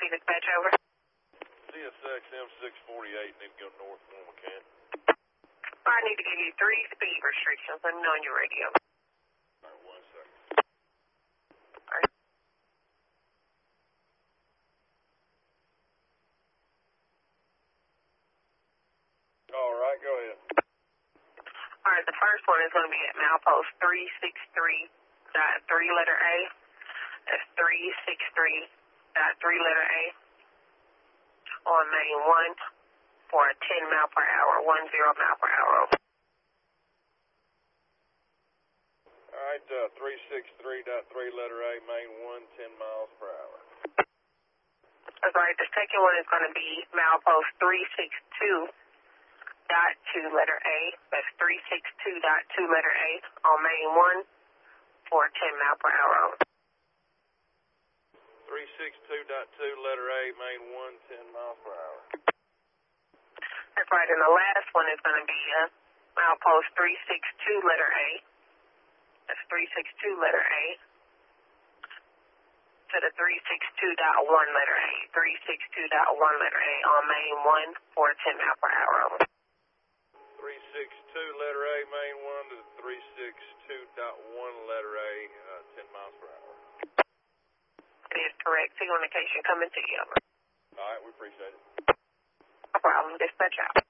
dispatch over. CSX M648, need to go north 1 McCann. I need to give you 3 speed restrictions. Let me know on your radio. Alright, 1 second. Alright. Alright, go ahead. Alright, the first one is going to be at milepost 363.3 letter A. That's 363.3 letter A. On main 1 for a 10 mile per hour, 10 mile per hour. Alright, 363.3 letter A, main 1, 10 miles per hour. That's right. The second one is going to be milepost 362.2 letter A. That's 362.2 letter A on main 1 for a 10 mile per hour. 362.2 letter A, main 1, 10 miles per hour. That's right. And the last one is going to be milepost 362 letter A. That's 362 letter A to the 362.1 letter A. 362.1 letter A on main 1 for a 10 mile per hour. 362 letter A, main 1 to the 362.1 letter A, 10 miles per hour. It is correct. Signal indication coming to you. Alright, we appreciate it. No problem. Dispatch out.